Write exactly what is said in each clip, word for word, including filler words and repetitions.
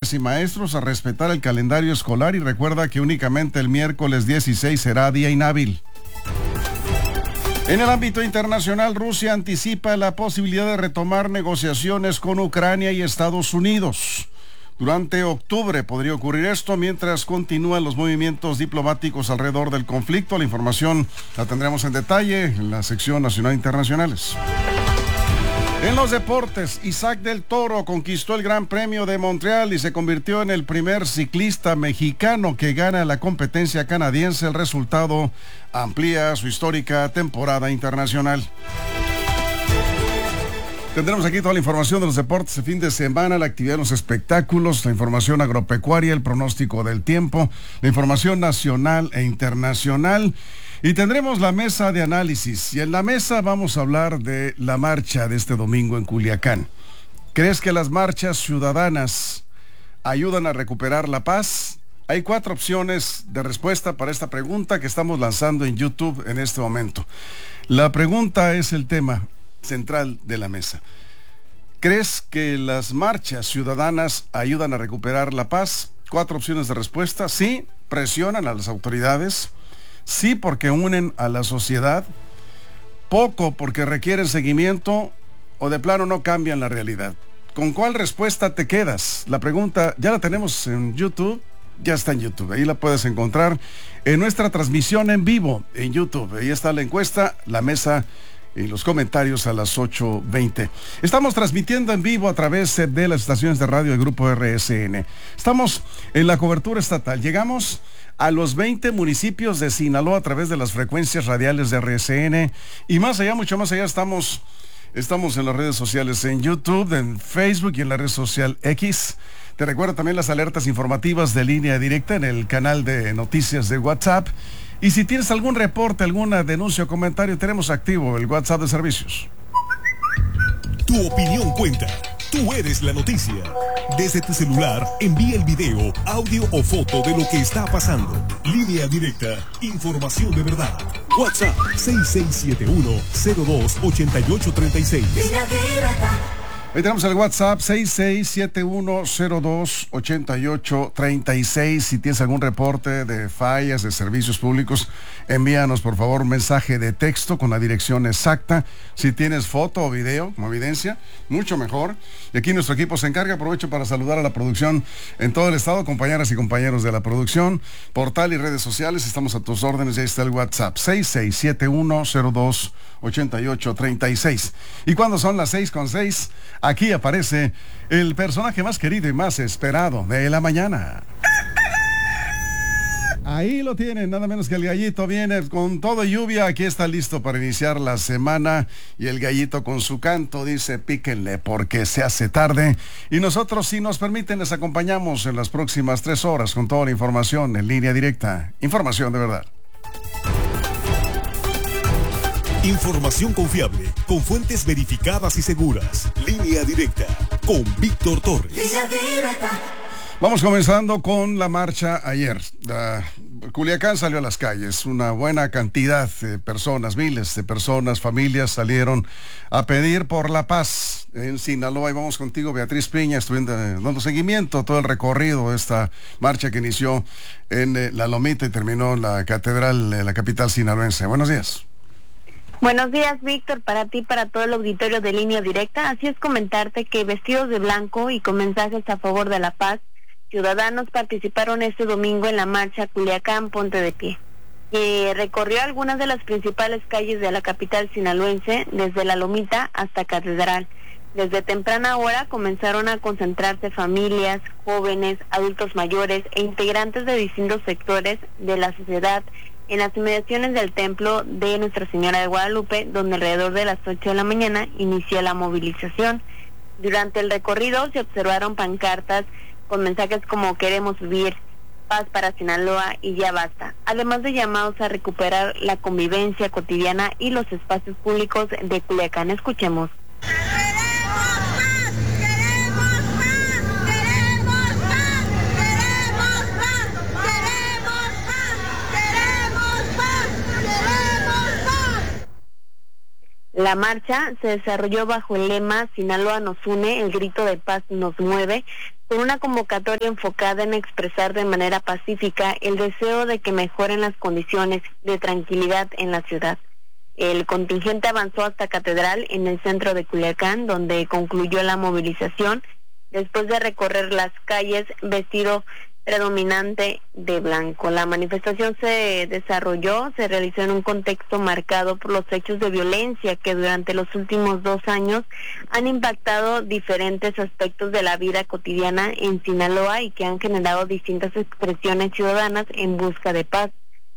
estudiantes y maestros a respetar el calendario escolar y recuerda que únicamente el miércoles dieciséis será día inhábil. En el ámbito internacional, Rusia anticipa la posibilidad de retomar negociaciones con Ucrania y Estados Unidos. Durante octubre podría ocurrir esto mientras continúan los movimientos diplomáticos alrededor del conflicto. La información la tendremos en detalle en la sección Nacional Internacionales. En los deportes, Isaac del Toro conquistó el Gran Premio de Montreal y se convirtió en el primer ciclista mexicano que gana la competencia canadiense. El resultado amplía su histórica temporada internacional. Tendremos aquí toda la información de los deportes de fin de semana, la actividad en los espectáculos, la información agropecuaria, el pronóstico del tiempo, la información nacional e internacional. Y tendremos la mesa de análisis. Y en la mesa vamos a hablar de la marcha de este domingo en Culiacán. ¿Crees que las marchas ciudadanas ayudan a recuperar la paz? Hay cuatro opciones de respuesta para esta pregunta que estamos lanzando en YouTube en este momento. La pregunta es el tema central de la mesa. ¿Crees que las marchas ciudadanas ayudan a recuperar la paz? Cuatro opciones de respuesta. Sí, presionan a las autoridades. Sí, porque unen a la sociedad. Poco, porque requieren seguimiento. O de plano no cambian la realidad. ¿Con cuál respuesta te quedas? La pregunta ya la tenemos en YouTube. Ya está en YouTube. Ahí la puedes encontrar en nuestra transmisión en vivo en YouTube. Ahí está la encuesta, la mesa y los comentarios a las ocho veinte. Estamos transmitiendo en vivo a través de las estaciones de radio del Grupo R S N. Estamos en la cobertura estatal. Llegamos a los veinte municipios de Sinaloa a través de las frecuencias radiales de R S N. Y más allá, mucho más allá, estamos, estamos en las redes sociales, en YouTube, en Facebook y en la red social X. Te recuerdo también las alertas informativas de Línea Directa en el canal de noticias de WhatsApp. Y si tienes algún reporte, alguna denuncia o comentario, tenemos activo el WhatsApp de servicios. Tu opinión cuenta. Tú eres la noticia. Desde tu celular, envía el video, audio o foto de lo que está pasando. Línea Directa. Información de verdad. WhatsApp seis seis siete uno, cero dos, ocho ocho tres seis. Línea Directa. Ahí tenemos el WhatsApp seis seis siete uno cero dos ocho ocho tres seis. Si tienes algún reporte de fallas de servicios públicos, envíanos por favor un mensaje de texto con la dirección exacta. Si tienes foto o video como evidencia, mucho mejor. Y aquí nuestro equipo se encarga. Aprovecho para saludar a la producción en todo el estado, compañeras y compañeros de la producción, portal y redes sociales. Estamos a tus órdenes. Ahí está el WhatsApp seis seis siete uno cero dos ocho ocho tres seis. Y cuando son las seis con seis, aquí aparece el personaje más querido y más esperado de la mañana. Ahí lo tienen, nada menos que el gallito viene con todo lluvia. Aquí está listo para iniciar la semana. Y el gallito con su canto dice: píquenle porque se hace tarde. Y nosotros, si nos permiten, les acompañamos en las próximas tres horas con toda la información en Línea Directa. Información de verdad. Información confiable, con fuentes verificadas y seguras. Línea Directa, con Víctor Torres. Línea Directa. Vamos comenzando con la marcha ayer. Uh, Culiacán salió a las calles. Una buena cantidad de personas, miles de personas, familias salieron a pedir por la paz en Sinaloa. Y vamos contigo, Beatriz Piña, estuvimos dando seguimiento a todo el recorrido de esta marcha que inició en eh, La Lomita y terminó en la catedral de la capital sinaloense. Buenos días. Buenos días, Víctor, para ti, para todo el auditorio de Línea Directa. Así es, comentarte que vestidos de blanco y con mensajes a favor de la paz, ciudadanos participaron este domingo en la marcha Culiacán Ponte de Pie, que recorrió algunas de las principales calles de la capital sinaloense, desde La Lomita hasta Catedral. Desde temprana hora comenzaron a concentrarse familias, jóvenes, adultos mayores e integrantes de distintos sectores de la sociedad en las inmediaciones del templo de Nuestra Señora de Guadalupe, donde alrededor de las ocho de la mañana inició la movilización. Durante el recorrido se observaron pancartas con mensajes como "Queremos vivir", "Paz para Sinaloa" y "Ya basta", además de llamados a recuperar la convivencia cotidiana y los espacios públicos de Culiacán. Escuchemos. La marcha se desarrolló bajo el lema Sinaloa nos une, el grito de paz nos mueve, con una convocatoria enfocada en expresar de manera pacífica el deseo de que mejoren las condiciones de tranquilidad en la ciudad. El contingente avanzó hasta Catedral en el centro de Culiacán, donde concluyó la movilización después de recorrer las calles vestido predominante de blanco. La manifestación se desarrolló, se realizó en un contexto marcado por los hechos de violencia que durante los últimos dos años han impactado diferentes aspectos de la vida cotidiana en Sinaloa y que han generado distintas expresiones ciudadanas en busca de paz.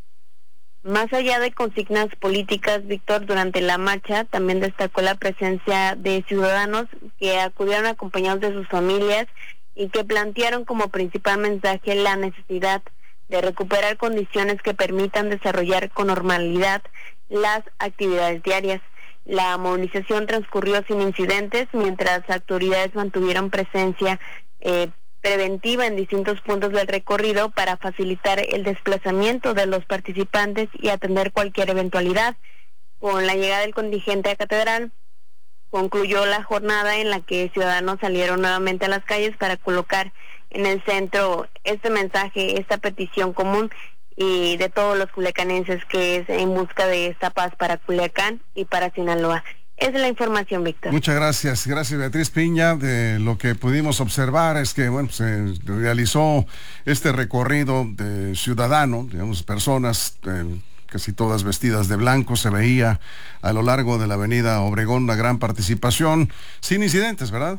Más allá de consignas políticas, Víctor, durante la marcha también destacó la presencia de ciudadanos que acudieron acompañados de sus familias y que plantearon como principal mensaje la necesidad de recuperar condiciones que permitan desarrollar con normalidad las actividades diarias. La movilización transcurrió sin incidentes mientras autoridades mantuvieron presencia eh, preventiva en distintos puntos del recorrido para facilitar el desplazamiento de los participantes y atender cualquier eventualidad. Con la llegada del contingente a Catedral, concluyó la jornada en la que ciudadanos salieron nuevamente a las calles para colocar en el centro este mensaje, esta petición común y de todos los culiacanenses, que es en busca de esta paz para Culiacán y para Sinaloa. Esa es la información, Víctor. Muchas gracias, gracias Beatriz Piña. De lo que pudimos observar es que bueno, se realizó este recorrido de ciudadano, digamos, personas eh, casi todas vestidas de blanco, se veía a lo largo de la avenida Obregón una gran participación, sin incidentes, ¿verdad?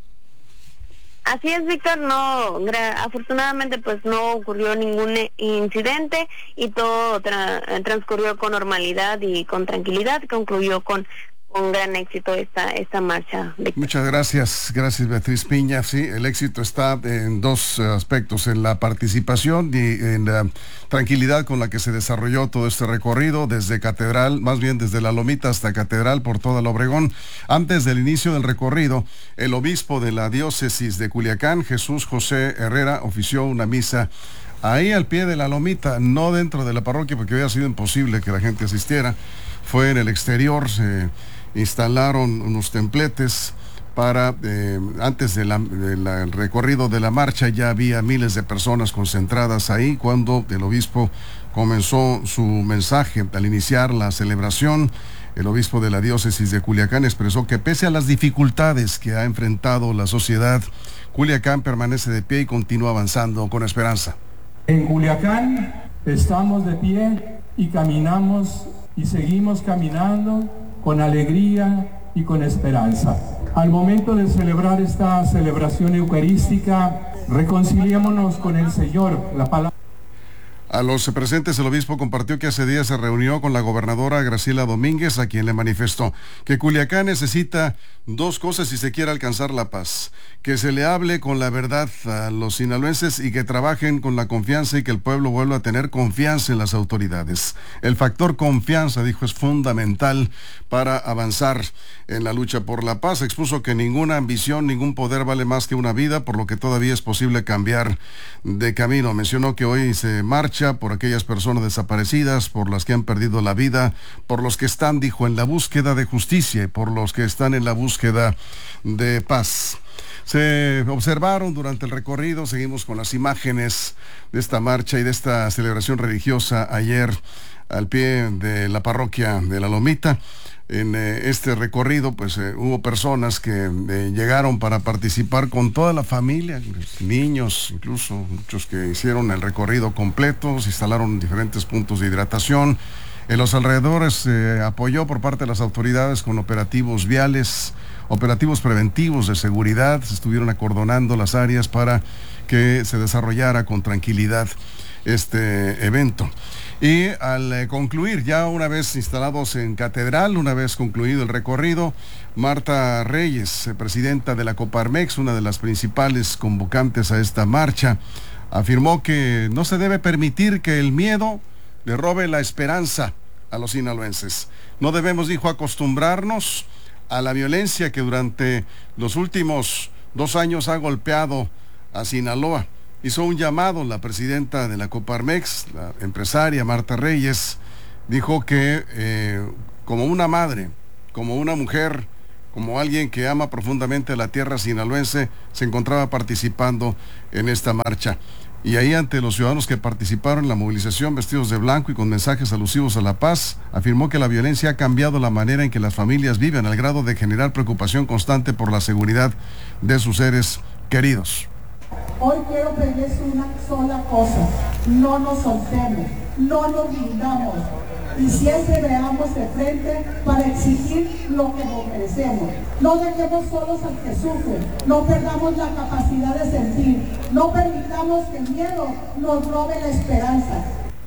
Así es, Víctor, no, afortunadamente pues no ocurrió ningún incidente y todo tra transcurrió con normalidad y con tranquilidad, concluyó con un gran éxito esta esta marcha. Víctor. Muchas gracias, gracias Beatriz Piña. Sí, el éxito está en dos aspectos, en la participación y en la tranquilidad con la que se desarrolló todo este recorrido desde Catedral, más bien desde la Lomita hasta Catedral por toda la Obregón. Antes del inicio del recorrido, el obispo de la diócesis de Culiacán, Jesús José Herrera, ofició una misa ahí al pie de la Lomita, no dentro de la parroquia porque hubiera sido imposible que la gente asistiera. Fue en el exterior, se instalaron unos templetes para, eh, antes del de de recorrido de la marcha ya había miles de personas concentradas ahí cuando el obispo comenzó su mensaje. Al iniciar la celebración, el obispo de la diócesis de Culiacán expresó que pese a las dificultades que ha enfrentado la sociedad, Culiacán permanece de pie y continúa avanzando con esperanza. En Culiacán estamos de pie y caminamos y seguimos caminando con alegría y con esperanza. Al momento de celebrar esta celebración eucarística, reconciliémonos con el Señor. La palabra. A los presentes, el obispo compartió que hace días se reunió con la gobernadora Graciela Domínguez, a quien le manifestó que Culiacán necesita dos cosas si se quiere alcanzar la paz: que se le hable con la verdad a los sinaloenses y que trabajen con la confianza y que el pueblo vuelva a tener confianza en las autoridades. El factor confianza, dijo, es fundamental para avanzar en la lucha por la paz. Expuso que ninguna ambición, ningún poder vale más que una vida, por lo que todavía es posible cambiar de camino. Mencionó que hoy se marcha por aquellas personas desaparecidas, por las que han perdido la vida, por los que están, dijo, en la búsqueda de justicia y por los que están en la búsqueda de paz. Se observaron durante el recorrido, seguimos con las imágenes de esta marcha y de esta celebración religiosa ayer al pie de la parroquia de la Lomita. En eh, este recorrido pues eh, hubo personas que eh, llegaron para participar con toda la familia, niños, incluso muchos que hicieron el recorrido completo, se instalaron diferentes puntos de hidratación. En los alrededores se eh, apoyó por parte de las autoridades con operativos viales, operativos preventivos de seguridad, se estuvieron acordonando las áreas para que se desarrollara con tranquilidad este evento. Y al eh, concluir, ya una vez instalados en Catedral, una vez concluido el recorrido, Marta Reyes, eh, presidenta de la Coparmex, una de las principales convocantes a esta marcha, afirmó que no se debe permitir que el miedo le robe la esperanza a los sinaloenses. No debemos, dijo, acostumbrarnos a la violencia que durante los últimos dos años ha golpeado a Sinaloa. Hizo un llamado la presidenta de la Coparmex, la empresaria Marta Reyes, dijo que eh, como una madre como una mujer, como alguien que ama profundamente la tierra sinaloense, se encontraba participando en esta marcha. Y ahí, ante los ciudadanos que participaron en la movilización vestidos de blanco y con mensajes alusivos a la paz, afirmó que la violencia ha cambiado la manera en que las familias viven, al grado de generar preocupación constante por la seguridad de sus seres queridos. Hoy quiero pedirles una sola cosa: no nos soltemos, no nos rindamos y siempre veamos de frente para exigir lo que nos merecemos. No dejemos solos al que sufre, no perdamos la capacidad de sentir, no permitamos que el miedo nos robe la esperanza.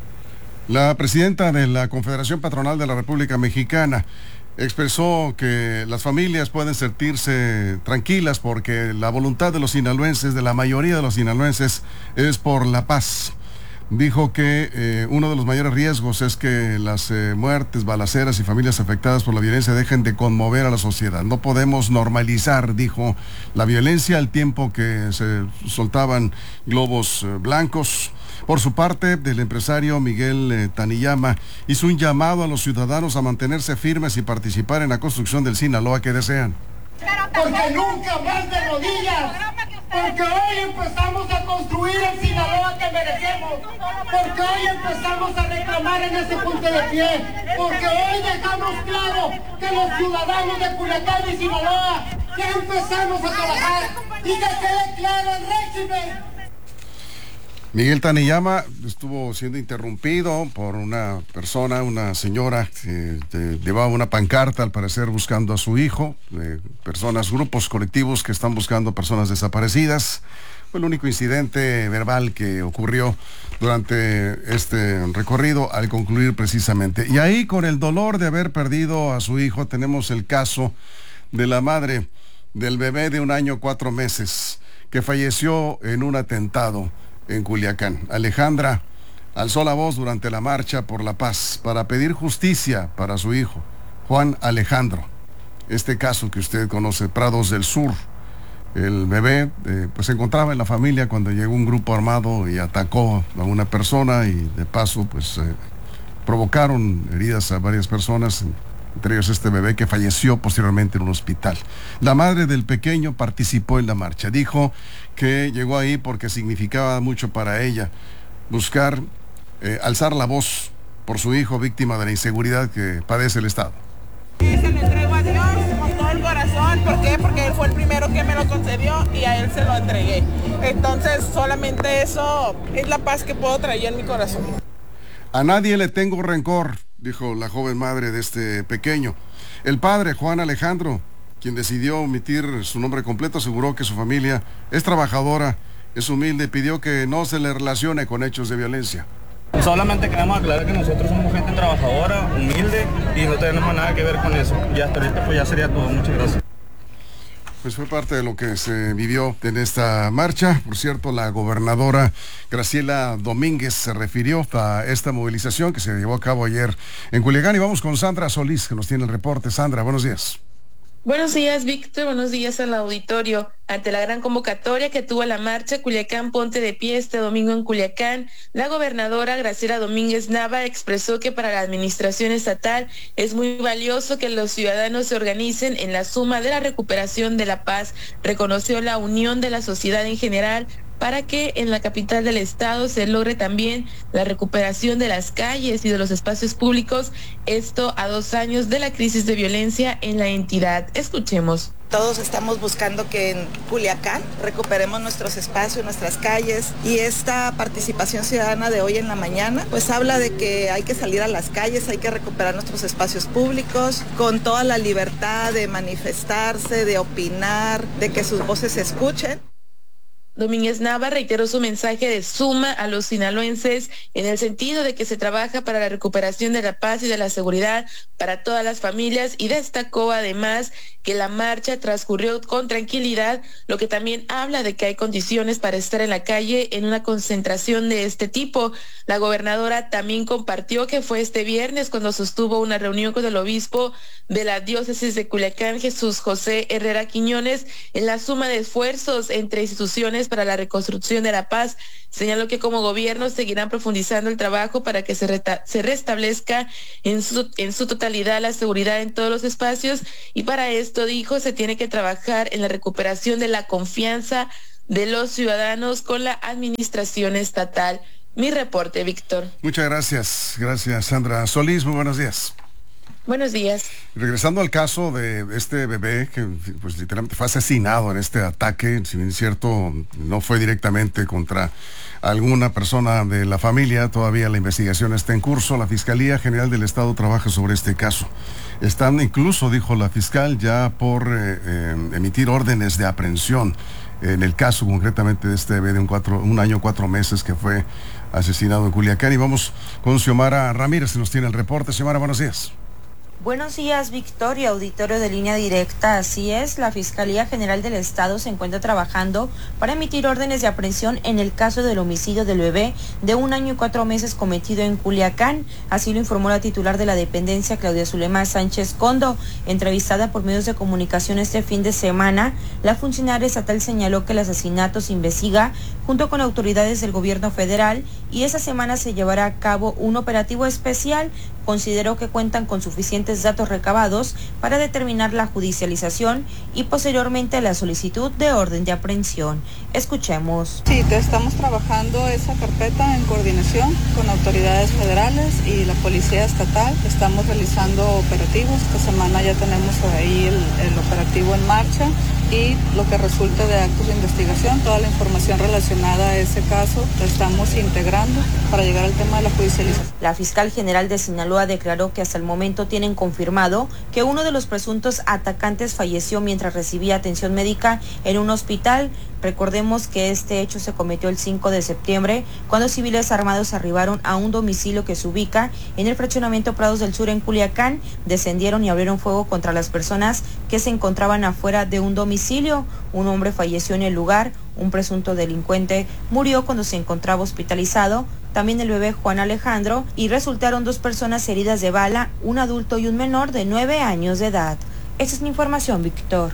La presidenta de la Confederación Patronal de la República Mexicana expresó que las familias pueden sentirse tranquilas porque la voluntad de los sinaloenses, de la mayoría de los sinaloenses, es por la paz. Dijo que eh, uno de los mayores riesgos es que las eh, muertes, balaceras y familias afectadas por la violencia dejen de conmover a la sociedad. No podemos normalizar, dijo, la violencia al tiempo que se soltaban globos eh, blancos. Por su parte, el empresario Miguel eh, Taniyama hizo un llamado a los ciudadanos a mantenerse firmes y participar en la construcción del Sinaloa que desean. Porque nunca más de rodillas, porque hoy empezamos a construir el Sinaloa que merecemos, porque hoy empezamos a reclamar en ese punto de pie, porque hoy dejamos claro que los ciudadanos de Culiacán y Sinaloa ya empezamos a trabajar y que quede claro el régimen. Miguel Taniyama estuvo siendo interrumpido por una persona, una señora que eh, llevaba una pancarta, al parecer buscando a su hijo, eh, personas, grupos colectivos que están buscando personas desaparecidas. Fue el único incidente verbal que ocurrió durante este recorrido al concluir precisamente. Y ahí, con el dolor de haber perdido a su hijo, tenemos el caso de la madre del bebé de un año cuatro meses que falleció en un atentado en Culiacán. Alejandra alzó la voz durante la marcha por la paz para pedir justicia para su hijo, Juan Alejandro. Este caso que usted conoce, Prados del Sur. El bebé eh, pues se encontraba en la familia cuando llegó un grupo armado y atacó a una persona y de paso pues eh, provocaron heridas a varias personas, entre ellos este bebé que falleció posteriormente en un hospital. La madre del pequeño participó en la marcha. Dijo que llegó ahí porque significaba mucho para ella buscar, eh, alzar la voz por su hijo víctima de la inseguridad que padece el Estado. Y se lo entrego a Dios con todo el corazón. ¿Por qué? Porque Él fue el primero que me lo concedió y a Él se lo entregué. Entonces solamente eso es la paz que puedo traer en mi corazón. A nadie le tengo rencor, dijo la joven madre de este pequeño. El padre, Juan Alejandro, quien decidió omitir su nombre completo, aseguró que su familia es trabajadora, es humilde y pidió que no se le relacione con hechos de violencia. Solamente queremos aclarar que nosotros somos gente trabajadora, humilde y no tenemos nada que ver con eso. Y hasta ahorita pues ya sería todo. Muchas gracias. Pues fue parte de lo que se vivió en esta marcha. Por cierto, la gobernadora Graciela Domínguez se refirió a esta movilización que se llevó a cabo ayer en Culiacán. Y vamos con Sandra Solís, que nos tiene el reporte. Sandra, buenos días. Buenos días, Víctor. Buenos días al auditorio. Ante la gran convocatoria que tuvo la marcha Culiacán Ponte de Pie este domingo en Culiacán, la gobernadora Graciela Domínguez Nava expresó que para la administración estatal es muy valioso que los ciudadanos se organicen en la suma de la recuperación de la paz. Reconoció la unión de la sociedad en general para que en la capital del estado se logre también la recuperación de las calles y de los espacios públicos, esto a dos años de la crisis de violencia en la entidad. Escuchemos. Todos estamos buscando que en Culiacán recuperemos nuestros espacios, nuestras calles, y esta participación ciudadana de hoy en la mañana pues habla de que hay que salir a las calles, hay que recuperar nuestros espacios públicos con toda la libertad de manifestarse, de opinar, de que sus voces se escuchen. Domínguez Nava reiteró su mensaje de suma a los sinaloenses en el sentido de que se trabaja para la recuperación de la paz y de la seguridad para todas las familias, y destacó además que la marcha transcurrió con tranquilidad, lo que también habla de que hay condiciones para estar en la calle en una concentración de este tipo. La gobernadora también compartió que fue este viernes cuando sostuvo una reunión con el obispo de la diócesis de Culiacán, Jesús José Herrera Quiñones, en la suma de esfuerzos entre instituciones acciones para la reconstrucción de la paz. Señaló que como gobierno seguirán profundizando el trabajo para que se, reta- se restablezca en su, en su totalidad la seguridad en todos los espacios, y para esto, dijo, se tiene que trabajar en la recuperación de la confianza de los ciudadanos con la administración estatal. Mi reporte, Víctor. Muchas gracias. Gracias, Sandra Solís. Muy buenos días. Buenos días. Regresando al caso de este bebé que pues literalmente fue asesinado en este ataque, si bien es cierto, no fue directamente contra alguna persona de la familia, todavía la investigación está en curso. La Fiscalía General del Estado trabaja sobre este caso. Están incluso, dijo la fiscal, ya por eh, eh, emitir órdenes de aprehensión en el caso concretamente de este bebé de un, cuatro, un año, cuatro meses que fue asesinado en Culiacán. Y vamos con Xiomara Ramírez, que nos tiene el reporte. Xiomara, buenos días. Buenos días, Victoria, auditorio de Línea Directa. Así es, la Fiscalía General del Estado se encuentra trabajando para emitir órdenes de aprehensión en el caso del homicidio del bebé de un año y cuatro meses cometido en Culiacán. Así lo informó la titular de la dependencia, Claudia Zulema Sánchez Condo. Entrevistada por medios de comunicación este fin de semana, la funcionaria estatal señaló que el asesinato se investiga junto con autoridades del gobierno federal y esa semana se llevará a cabo un operativo especial. Consideró que cuentan con suficientes datos recabados para determinar la judicialización y posteriormente la solicitud de orden de aprehensión. Escuchemos. Sí, te estamos trabajando esa carpeta en coordinación con autoridades federales y la Policía Estatal. Estamos realizando operativos. Esta semana ya tenemos ahí el, el operativo en marcha y lo que resulte de actos de investigación, toda la información relacionada a ese caso la estamos integrando para llegar al tema de la judicialización. La fiscal general de Sinaloa declaró que hasta el momento tienen confirmado que uno de los presuntos atacantes falleció mientras recibía atención médica en un hospital. Recordemos que este hecho se cometió el cinco de septiembre, cuando civiles armados arribaron a un domicilio que se ubica en el fraccionamiento Prados del Sur en Culiacán, descendieron y abrieron fuego contra las personas que se encontraban afuera de un domicilio. Un hombre falleció en el lugar, un presunto delincuente murió cuando se encontraba hospitalizado, también el bebé Juan Alejandro, y resultaron dos personas heridas de bala, un adulto y un menor de nueve años de edad. Esa es mi información, Víctor.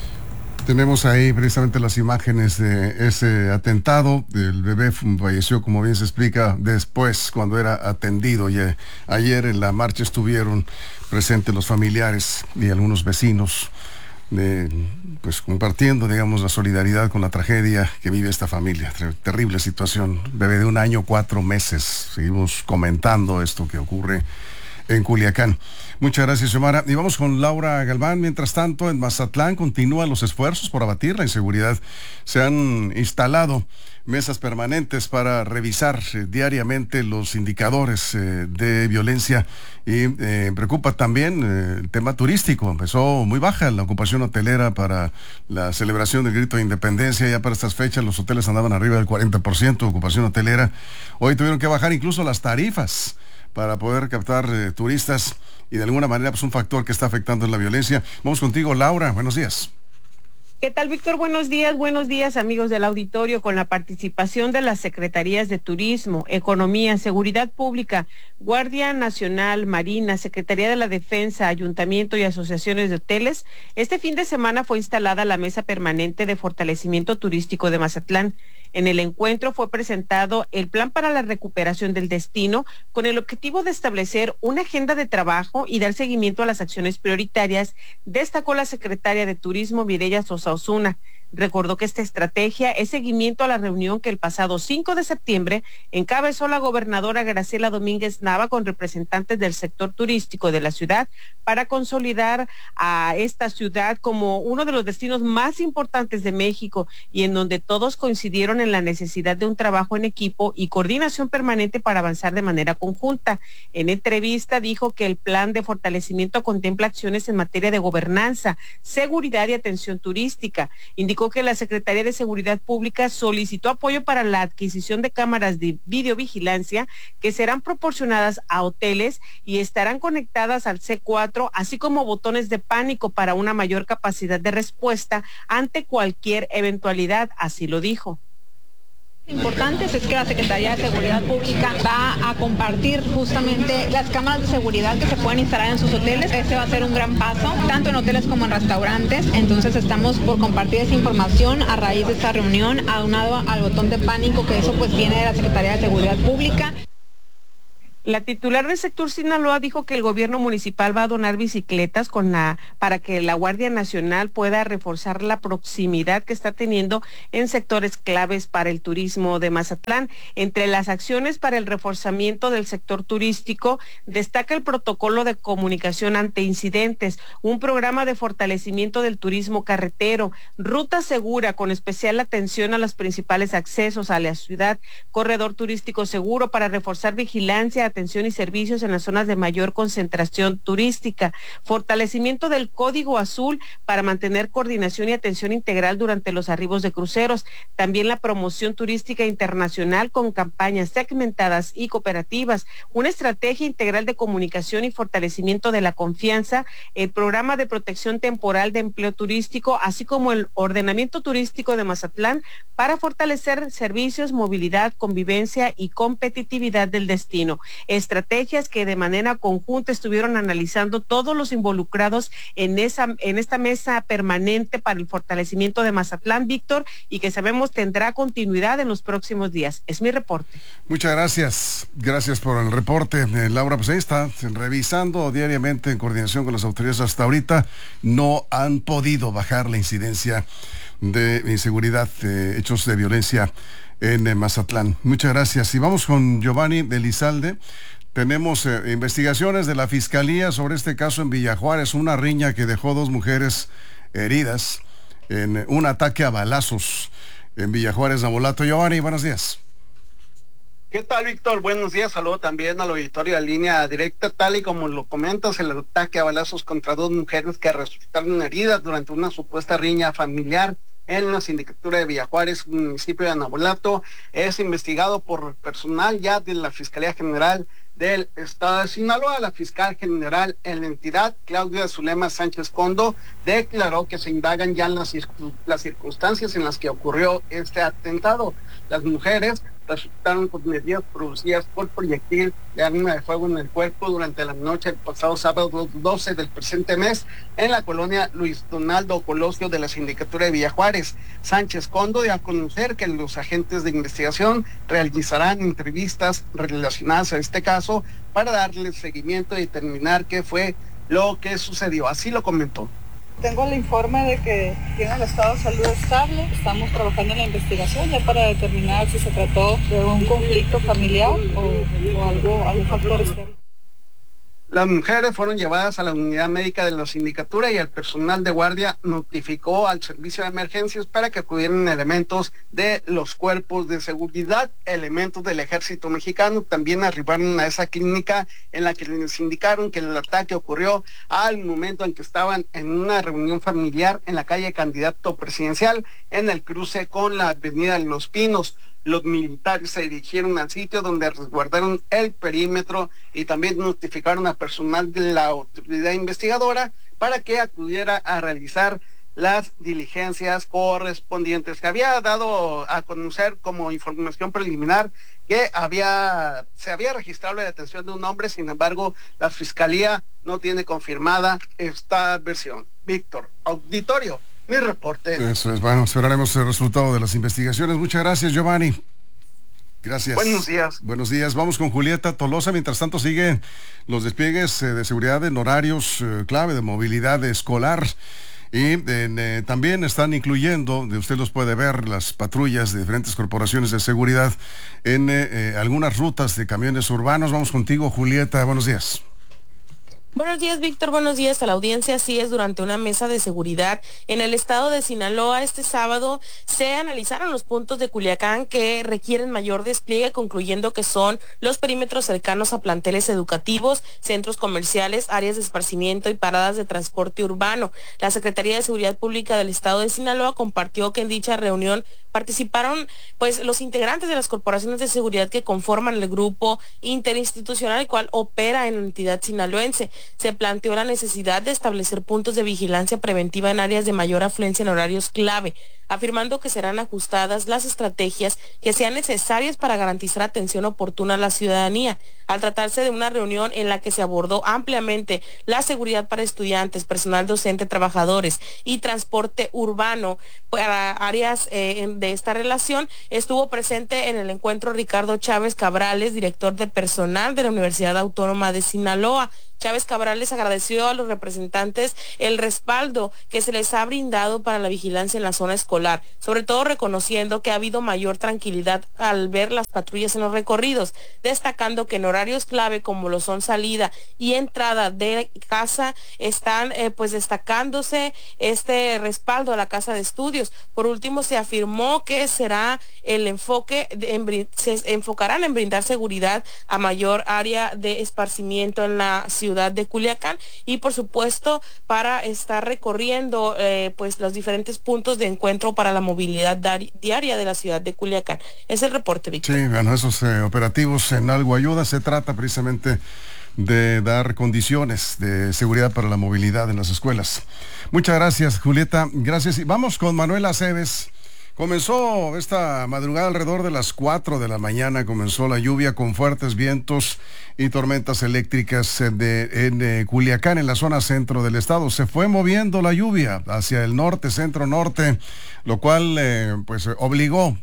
Tenemos ahí precisamente las imágenes de ese atentado. El bebé falleció, como bien se explica, después, cuando era atendido. Y eh, ayer en la marcha estuvieron presentes los familiares y algunos vecinos, de, pues compartiendo, digamos, la solidaridad con la tragedia que vive esta familia. Terrible situación. Bebé de un año, cuatro meses. Seguimos comentando esto que ocurre en Culiacán. Muchas gracias, Xiomara. Y vamos con Laura Galván. Mientras tanto, en Mazatlán continúan los esfuerzos por abatir la inseguridad. Se han instalado mesas permanentes para revisar eh, diariamente los indicadores eh, de violencia y eh, preocupa también eh, el tema turístico. Empezó muy baja la ocupación hotelera para la celebración del Grito de Independencia. Ya para estas fechas los hoteles andaban arriba del cuarenta por ciento de ocupación hotelera. Hoy tuvieron que bajar incluso las tarifas para poder captar eh, turistas y de alguna manera pues un factor que está afectando en la violencia. Vamos contigo, Laura. Buenos días. ¿Qué tal, Víctor? Buenos días, buenos días, amigos del auditorio. Con la participación de las Secretarías de Turismo, Economía, Seguridad Pública, Guardia Nacional, Marina, Secretaría de la Defensa, Ayuntamiento y asociaciones de hoteles, este fin de semana fue instalada la Mesa Permanente de Fortalecimiento Turístico de Mazatlán. En el encuentro fue presentado el plan para la recuperación del destino con el objetivo de establecer una agenda de trabajo y dar seguimiento a las acciones prioritarias, destacó la secretaria de Turismo, Mireya Sosa Osuna. Recordó que esta estrategia es seguimiento a la reunión que el pasado cinco de septiembre encabezó la gobernadora Graciela Domínguez Nava con representantes del sector turístico de la ciudad para consolidar a esta ciudad como uno de los destinos más importantes de México y en donde todos coincidieron en la necesidad de un trabajo en equipo y coordinación permanente para avanzar de manera conjunta. En entrevista dijo que el plan de fortalecimiento contempla acciones en materia de gobernanza, seguridad y atención turística. Indicó que la Secretaría de Seguridad Pública solicitó apoyo para la adquisición de cámaras de videovigilancia que serán proporcionadas a hoteles y estarán conectadas al C cuatro, así como botones de pánico para una mayor capacidad de respuesta ante cualquier eventualidad, así lo dijo. Importantes es que la Secretaría de Seguridad Pública va a compartir justamente las cámaras de seguridad que se pueden instalar en sus hoteles. Este va a ser un gran paso, tanto en hoteles como en restaurantes. Entonces estamos por compartir esa información a raíz de esta reunión, aunado al botón de pánico, que eso pues viene de la Secretaría de Seguridad Pública. La titular del sector Sinaloa dijo que el gobierno municipal va a donar bicicletas con la, para que la Guardia Nacional pueda reforzar la proximidad que está teniendo en sectores claves para el turismo de Mazatlán. Entre las acciones para el reforzamiento del sector turístico, destaca el protocolo de comunicación ante incidentes, un programa de fortalecimiento del turismo carretero, ruta segura con especial atención a los principales accesos a la ciudad, corredor turístico seguro para reforzar vigilancia, atención y servicios en las zonas de mayor concentración turística, fortalecimiento del Código Azul para mantener coordinación y atención integral durante los arribos de cruceros, también la promoción turística internacional con campañas segmentadas y cooperativas, una estrategia integral de comunicación y fortalecimiento de la confianza, el programa de protección temporal de empleo turístico, así como el ordenamiento turístico de Mazatlán para fortalecer servicios, movilidad, convivencia y competitividad del destino. Estrategias que de manera conjunta estuvieron analizando todos los involucrados en esa en esta mesa permanente para el fortalecimiento de Mazatlán, Víctor, y que sabemos tendrá continuidad en los próximos días. Es mi reporte. Muchas gracias. Gracias por el reporte, eh, Laura. Pues ahí está, revisando diariamente en coordinación con las autoridades. Hasta ahorita no han podido bajar la incidencia de inseguridad, eh, hechos de violencia en eh, Mazatlán. Muchas gracias. Y vamos con Giovanni de Elizalde. Tenemos eh, investigaciones de la Fiscalía sobre este caso en Villa Juárez, una riña que dejó dos mujeres heridas en eh, un ataque a balazos en Villa Juárez, Navolato. Giovanni, buenos días. ¿Qué tal, Víctor? Buenos días. Saludo también al auditorio de Línea Directa. Tal y como lo comentas, el ataque a balazos contra dos mujeres que resultaron heridas durante una supuesta riña familiar en la sindicatura de Villa Juárez, municipio de Navolato, es investigado por personal ya de la Fiscalía General del Estado de Sinaloa. La fiscal general en la entidad, Claudia Zulema Sánchez Condo, declaró que se indagan ya en las, las circunstancias en las que ocurrió este atentado. Las mujeres resultaron con heridas producidas por proyectil de arma de fuego en el cuerpo durante la noche del pasado sábado doce del presente mes en la colonia Luis Donaldo Colosio de la sindicatura de Villa Juárez. Sánchez Condo dio a conocer que los agentes de investigación realizarán entrevistas relacionadas a este caso para darle seguimiento y determinar qué fue lo que sucedió. Así lo comentó. Tengo el informe de que tiene el estado de salud estable. Estamos trabajando en la investigación ya para determinar si se trató de un conflicto familiar o, o algo, algún factor externo. Las mujeres fueron llevadas a la unidad médica de la sindicatura y el personal de guardia notificó al servicio de emergencias para que acudieran elementos de los cuerpos de seguridad, elementos del ejército mexicano. También arribaron a esa clínica en la que les indicaron que el ataque ocurrió al momento en que estaban en una reunión familiar en la calle Candidato Presidencial, en el cruce con la avenida Los Pinos. Los militares se dirigieron al sitio donde resguardaron el perímetro y también notificaron a personal de la autoridad investigadora para que acudiera a realizar las diligencias correspondientes. Que había dado a conocer como información preliminar que había se había registrado la detención de un hombre, sin embargo, la Fiscalía no tiene confirmada esta versión. Víctor, auditorio. Mi reporte. Eso es, bueno, esperaremos el resultado de las investigaciones. Muchas gracias, Giovanni. Gracias. Buenos días. Buenos días. Vamos con Julieta Tolosa. Mientras tanto, siguen los despliegues eh, de seguridad en horarios eh, clave de movilidad escolar. Y eh, también están incluyendo, usted los puede ver, las patrullas de diferentes corporaciones de seguridad en eh, eh, algunas rutas de camiones urbanos. Vamos contigo, Julieta. Buenos días. Buenos días, Víctor. Buenos días a la audiencia. Así es, durante una mesa de seguridad en el estado de Sinaloa este sábado se analizaron los puntos de Culiacán que requieren mayor despliegue, concluyendo que son los perímetros cercanos a planteles educativos, centros comerciales, áreas de esparcimiento y paradas de transporte urbano. La Secretaría de Seguridad Pública del estado de Sinaloa compartió que en dicha reunión Participaron pues los integrantes de las corporaciones de seguridad que conforman el grupo interinstitucional, el cual opera en la entidad sinaloense. Se planteó la necesidad de establecer puntos de vigilancia preventiva en áreas de mayor afluencia en horarios clave, afirmando que serán ajustadas las estrategias que sean necesarias para garantizar atención oportuna a la ciudadanía. Al tratarse de una reunión en la que se abordó ampliamente la seguridad para estudiantes, personal docente, trabajadores y transporte urbano para áreas eh, de esta relación, estuvo presente en el encuentro Ricardo Chávez Cabrales, director de personal de la Universidad Autónoma de Sinaloa. Chávez Cabrales agradeció a los representantes el respaldo que se les ha brindado para la vigilancia en la zona escolar, sobre todo reconociendo que ha habido mayor tranquilidad al ver las patrullas en los recorridos, destacando que en horarios clave como lo son salida y entrada de casa están eh, pues destacándose este respaldo a la casa de estudios. Por último, se afirmó que será el enfoque, de, en, se enfocarán en brindar seguridad a mayor área de esparcimiento en la ciudad ciudad de Culiacán y por supuesto para estar recorriendo eh, pues los diferentes puntos de encuentro para la movilidad diaria de la ciudad de Culiacán. Es el reporte, Víctor. Sí, bueno, esos eh, operativos en algo ayuda. Se trata precisamente de dar condiciones de seguridad para la movilidad en las escuelas. Muchas gracias, Julieta. Gracias. Y vamos con Manuel Aceves. Comenzó esta madrugada alrededor de las cuatro de la mañana, comenzó la lluvia con fuertes vientos y tormentas eléctricas de, en eh, Culiacán, en la zona centro del estado. Se fue moviendo la lluvia hacia el norte, centro-norte, lo cual eh, pues obligó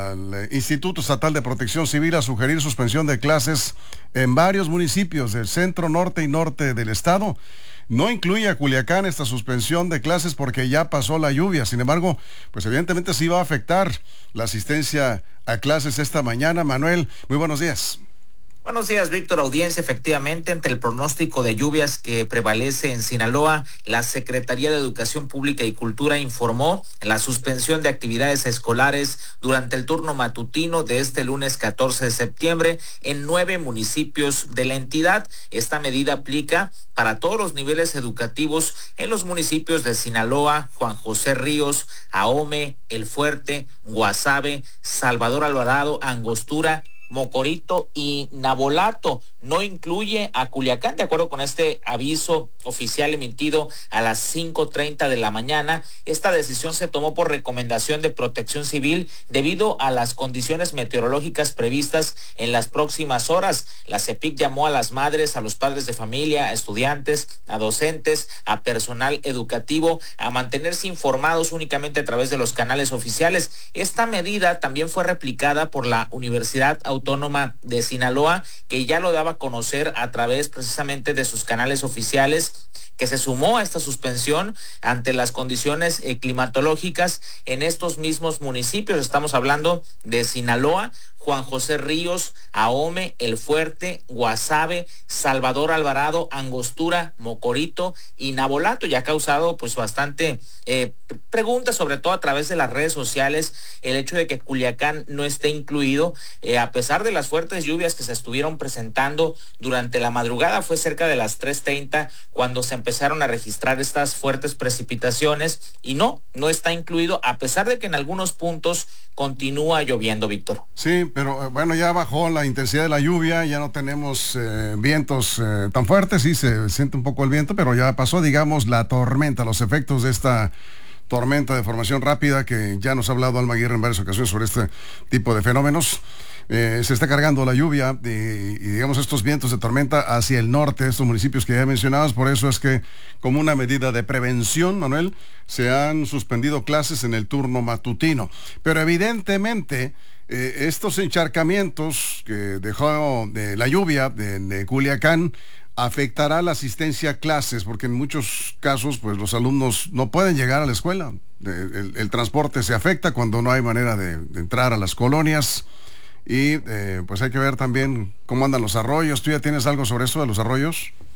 al Instituto Estatal de Protección Civil a sugerir suspensión de clases en varios municipios del centro, norte y norte del estado. No incluye a Culiacán esta suspensión de clases porque ya pasó la lluvia. Sin embargo, pues evidentemente sí va a afectar la asistencia a clases esta mañana. Manuel, muy buenos días. Buenos días, Víctor. Audiencia, efectivamente, ante el pronóstico de lluvias que prevalece en Sinaloa, la Secretaría de Educación Pública y Cultura informó la suspensión de actividades escolares durante el turno matutino de este lunes catorce de septiembre en nueve municipios de la entidad. Esta medida aplica para todos los niveles educativos en los municipios de Sinaloa, Juan José Ríos, Ahome, El Fuerte, Guasave, Salvador Alvarado, Angostura, Mocorito y Nabolato. No incluye a Culiacán, de acuerdo con este aviso oficial emitido a las cinco treinta de la mañana. Esta decisión se tomó por recomendación de Protección Civil debido a las condiciones meteorológicas previstas en las próximas horas. La CEPIC llamó a las madres, a los padres de familia, a estudiantes, a docentes, a personal educativo a mantenerse informados únicamente a través de los canales oficiales. Esta medida también fue replicada por la Universidad Autónoma de Sinaloa, que ya lo daba a conocer a través precisamente de sus canales oficiales, que se sumó a esta suspensión ante las condiciones eh, climatológicas en estos mismos municipios. Estamos hablando de Sinaloa, Juan José Ríos, Ahome, El Fuerte, Guasave, Salvador Alvarado, Angostura, Mocorito y Nabolato. Ya ha causado pues bastante eh, preguntas, sobre todo a través de las redes sociales, el hecho de que Culiacán no esté incluido, eh, a pesar de las fuertes lluvias que se estuvieron presentando durante la madrugada. Fue cerca de las tres treinta cuando se empezaron a registrar estas fuertes precipitaciones y no, no está incluido, a pesar de que en algunos puntos continúa lloviendo, Víctor. Sí, pero bueno, ya bajó la intensidad de la lluvia, ya no tenemos eh, vientos eh, tan fuertes, sí se siente un poco el viento, pero ya pasó, digamos, la tormenta, los efectos de esta tormenta de formación rápida que ya nos ha hablado Alma Aguirre en varias ocasiones sobre este tipo de fenómenos. Eh, se está cargando la lluvia y, y digamos estos vientos de tormenta hacia el norte, estos municipios que ya mencionabas. Por eso es que, como una medida de prevención, Manuel, se han suspendido clases en el turno matutino. Pero evidentemente eh, estos encharcamientos que dejó de la lluvia de, de Culiacán afectará la asistencia a clases, porque en muchos casos pues los alumnos no pueden llegar a la escuela. El, el, el transporte se afecta cuando no hay manera de, de entrar a las colonias. Y eh, pues hay que ver también cómo andan los arroyos. ¿Tú ya tienes algo sobre eso de los arroyos?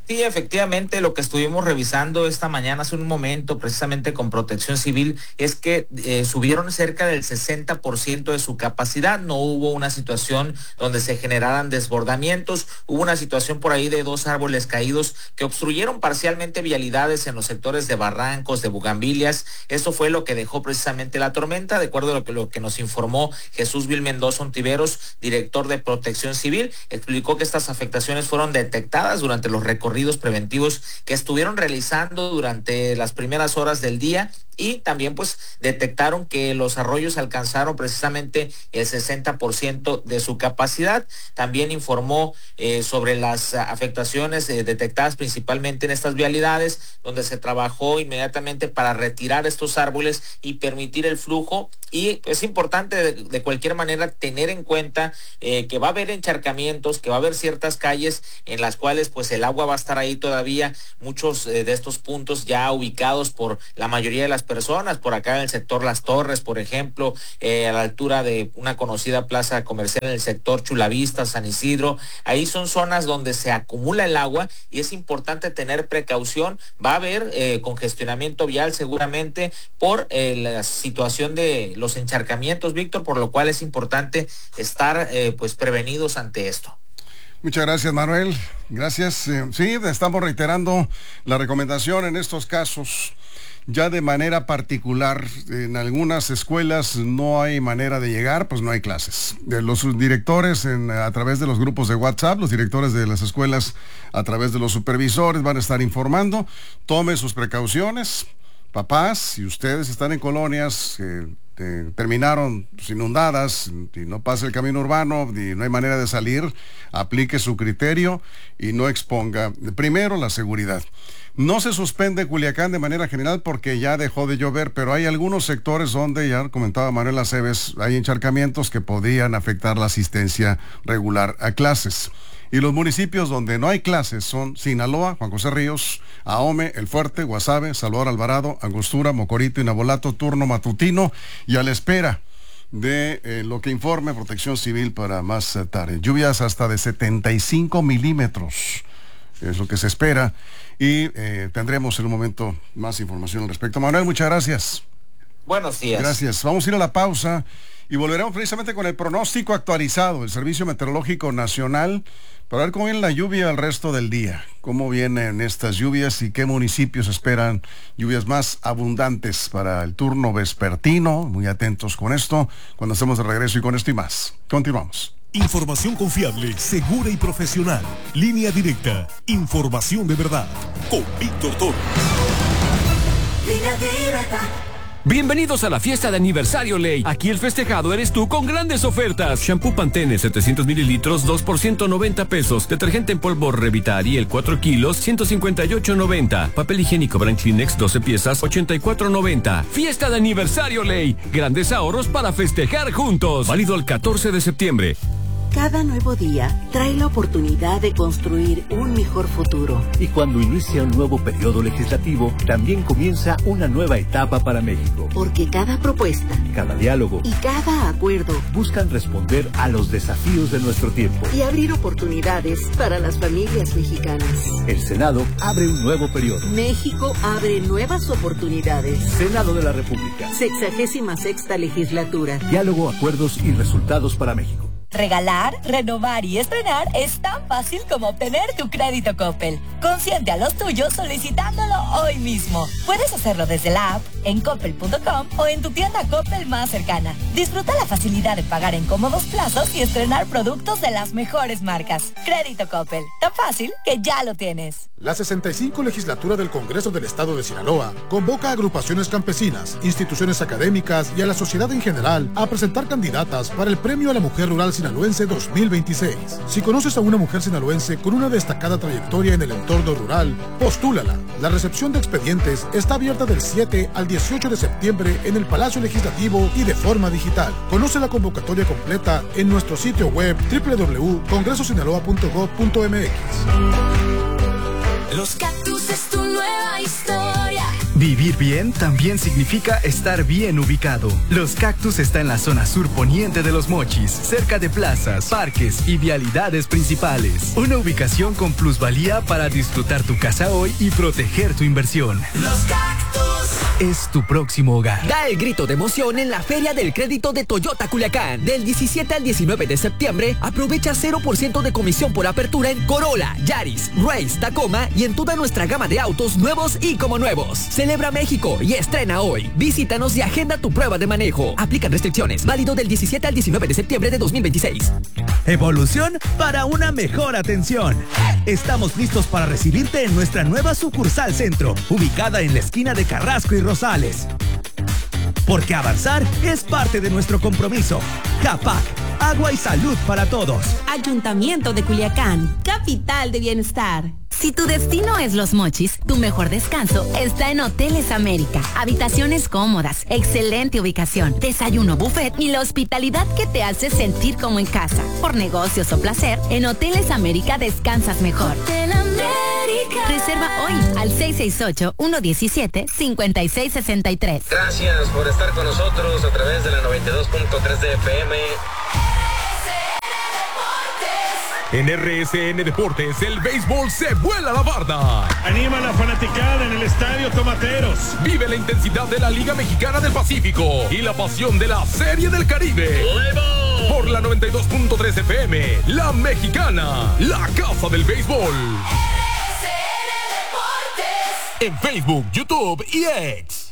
Sí, efectivamente, lo que estuvimos revisando esta mañana hace un momento, precisamente con Protección Civil, es que eh, subieron cerca del sesenta por ciento de su capacidad. No hubo una situación donde se generaran desbordamientos. Hubo una situación por ahí de dos árboles caídos que obstruyeron parcialmente vialidades en los sectores de Barrancos, de Bugambilias. Eso fue lo que dejó precisamente la tormenta, de acuerdo a lo que, lo que nos informó Jesús Vil Mendoza Ontiveros, director de Protección Civil. Explicó que estas afectaciones fueron detectadas durante los recorridos preventivos que estuvieron realizando durante las primeras horas del día, y también pues detectaron que los arroyos alcanzaron precisamente el sesenta por ciento de su capacidad. También informó eh, sobre las afectaciones eh, detectadas principalmente en estas vialidades, donde se trabajó inmediatamente para retirar estos árboles y permitir el flujo. Y es importante de, de cualquier manera tener en cuenta eh, que va a haber encharcamientos, que va a haber ciertas calles en las cuales pues el agua va a estar ahí todavía, muchos eh, de estos puntos ya ubicados por la mayoría de las personas, por acá en el sector Las Torres, por ejemplo, eh, a la altura de una conocida plaza comercial en el sector Chulavista, San Isidro. Ahí son zonas donde se acumula el agua y es importante tener precaución. Va a haber eh, congestionamiento vial seguramente por eh, la situación de los encharcamientos, Víctor, por lo cual es importante estar eh, pues prevenidos ante esto. Muchas gracias, Manuel. Gracias. Eh, sí, estamos reiterando la recomendación en estos casos. Ya de manera particular, en algunas escuelas no hay manera de llegar, pues no hay clases. De los directores en, a través de los grupos de WhatsApp, los directores de las escuelas a través de los supervisores van a estar informando. Tome sus precauciones. Papás, si ustedes están en colonias que eh, terminaron pues, inundadas y no pasa el camino urbano y no hay manera de salir, aplique su criterio y no exponga. Primero, la seguridad. No se suspende Culiacán de manera general porque ya dejó de llover, pero hay algunos sectores donde, ya comentaba Manuel Aceves, hay encharcamientos que podrían afectar la asistencia regular a clases. Y los municipios donde no hay clases son Sinaloa, Juan José Ríos, Ahome, El Fuerte, Guasave, Salvador Alvarado, Angostura, Mocorito y Nabolato, turno matutino y a la espera de eh, lo que informe Protección Civil para más tarde. Lluvias hasta de setenta y cinco milímetros. Es lo que se espera y eh, tendremos en un momento más información al respecto. Manuel, muchas gracias. Buenos días. Gracias. Vamos a ir a la pausa y volveremos precisamente con el pronóstico actualizado del Servicio Meteorológico Nacional para ver cómo viene la lluvia el resto del día, cómo vienen estas lluvias y qué municipios esperan lluvias más abundantes para el turno vespertino. Muy atentos con esto cuando estemos de regreso y con esto y más. Continuamos. Información confiable, segura y profesional. Línea Directa. Información de verdad. Con Víctor Toro. Línea Directa. Bienvenidos a la fiesta de aniversario Ley. Aquí el festejado eres tú con grandes ofertas. Shampoo Pantene setecientos mililitros, dos por ciento noventa pesos. Detergente en polvo Revitariel cuatro kilos, ciento cincuenta y ocho noventa. Papel higiénico Brand Kleenex doce piezas, ochenta y cuatro noventa. Fiesta de aniversario Ley. Grandes ahorros para festejar juntos. Válido el catorce de septiembre. Cada nuevo día trae la oportunidad de construir un mejor futuro. Y cuando inicia un nuevo periodo legislativo, también comienza una nueva etapa para México. Porque cada propuesta, cada diálogo y cada acuerdo buscan responder a los desafíos de nuestro tiempo y abrir oportunidades para las familias mexicanas. El Senado abre un nuevo periodo. México abre nuevas oportunidades. Senado de la República. Sexagésima sexta legislatura. Diálogo, acuerdos y resultados para México. Regalar, renovar y estrenar es tan fácil como obtener tu crédito Coppel. Consiente a los tuyos solicitándolo hoy mismo. Puedes hacerlo desde la app, en coppel punto com o en tu tienda Coppel más cercana. Disfruta la facilidad de pagar en cómodos plazos y estrenar productos de las mejores marcas. Crédito Coppel, tan fácil que ya lo tienes. La sesenta y cinco legislatura del Congreso del Estado de Sinaloa convoca a agrupaciones campesinas, instituciones académicas y a la sociedad en general a presentar candidatas para el Premio a la Mujer Rural Sinaloense dos mil veintiséis. Si conoces a una mujer sinaloense con una destacada trayectoria en el entorno rural, postúlala. La recepción de expedientes está abierta del siete al dieciocho de septiembre en el Palacio Legislativo y de forma digital. Conoce la convocatoria completa en nuestro sitio web doble u doble u doble u punto congreso sinaloa punto gov punto m x. Los Cactus es tu nueva historia. Vivir bien también significa estar bien ubicado. Los Cactus está en la zona sur poniente de Los Mochis, cerca de plazas, parques y vialidades principales. Una ubicación con plusvalía para disfrutar tu casa hoy y proteger tu inversión. Los Cactus es tu próximo hogar. Da el grito de emoción en la Feria del Crédito de Toyota Culiacán. Del diecisiete al diecinueve de septiembre, aprovecha cero por ciento de comisión por apertura en Corolla, Yaris, Race, Tacoma y en toda nuestra gama de autos nuevos y como nuevos. Celebra México y estrena hoy. Visítanos y agenda tu prueba de manejo. Aplican restricciones. Válido del diecisiete al diecinueve de septiembre de dos mil veintiséis. Evolución para una mejor atención. Estamos listos para recibirte en nuestra nueva sucursal centro, ubicada en la esquina de Carrasco y Rosales. Porque avanzar es parte de nuestro compromiso. CAPAC, agua y salud para todos. Ayuntamiento de Culiacán, capital de bienestar. Si tu destino es Los Mochis, tu mejor descanso está en Hoteles América. Habitaciones cómodas, excelente ubicación, desayuno buffet y la hospitalidad que te hace sentir como en casa. Por negocios o placer, en Hoteles América descansas mejor. Hotel América. Reserva hoy al seis seis ocho, uno uno siete, cinco seis seis tres. Gracias por estar con nosotros a través de la noventa y dos punto tres de F M. En R S N Deportes, el béisbol se vuela la barda. Anima a la fanaticada en el Estadio Tomateros. Vive la intensidad de la Liga Mexicana del Pacífico y la pasión de la Serie del Caribe. Por la noventa y dos punto tres F M, La Mexicana, la casa del béisbol. R S N Deportes. En Facebook, YouTube y X.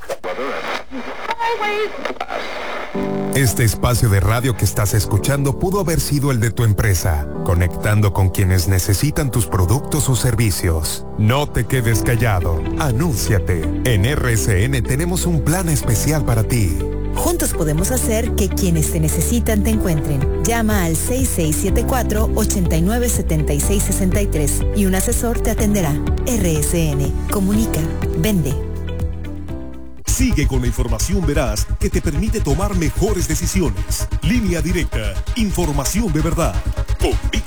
Este espacio de radio que estás escuchando pudo haber sido el de tu empresa, conectando con quienes necesitan tus productos o servicios. No te quedes callado, anúnciate. En R S N tenemos un plan especial para ti. Juntos podemos hacer que quienes te necesitan te encuentren. Llama al seis seis siete cuatro, ocho nueve siete seis seis tres y un asesor te atenderá. R S N, comunica, vende. Sigue con la información veraz que te permite tomar mejores decisiones. Línea Directa, información de verdad. Con